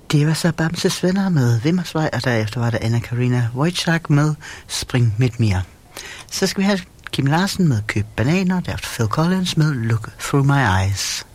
Det var så Bamses Venner med Vimmersvej, og derefter var der Anna-Karina Wojciak med Spring mit mere. Så skal vi have Kim Larsen med Køb bananer, derefter Phil Collins med Look Through My Eyes.